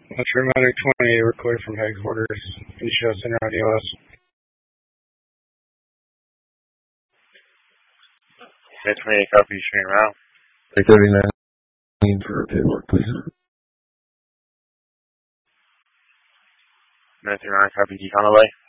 That's Reminder 20, recorded from headquarters for the show Center on the OS. That's 28 copies stream out. 39 for paperwork, please. 39 copy decon away.